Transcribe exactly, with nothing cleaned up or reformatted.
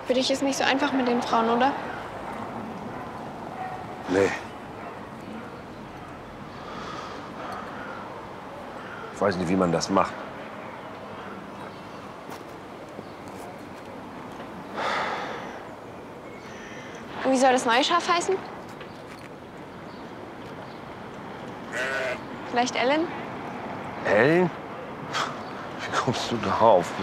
Für dich ist nicht so einfach mit den Frauen, oder? Nee. Ich weiß nicht, wie man das macht. Und wie soll das neue Schaf heißen? Vielleicht Ellen? Ellen? Wie kommst du darauf?